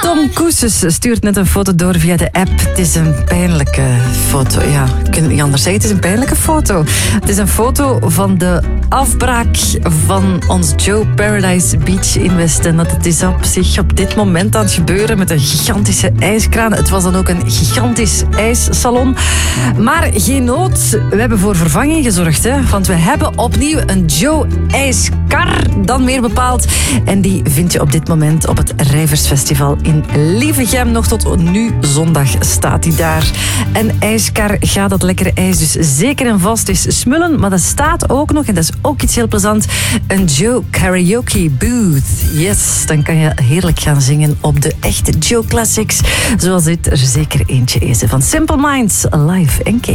Tom Koeses stuurt net een foto door via de app. Het is een pijnlijke foto. Ja, ik kan het niet anders zeggen. Het is een pijnlijke foto. Het is een foto van de afbraak van ons Joe Paradise Beach in Westen. Dat is op zich op dit moment aan het gebeuren met een gigantische ijskraan. Het was dan ook een gigantisch ijssalon. Maar geen nood. We hebben voor vervanging gezorgd. Hè? Want we hebben opnieuw een Joe ijskar, dan meer bepaald. En die vind je op dit moment op het Rijversfestival in Lievegem. Nog tot nu zondag staat hij daar. Een ijskar gaat dat lekkere ijs dus zeker en vast is smullen. Maar dat staat ook nog, en dat is ook iets heel plezant, een Joe Karaoke Booth. Yes, dan kan je heerlijk gaan zingen op de echte Joe Classics. Zoals dit er zeker eentje is. Van Simple Minds, Alive NK.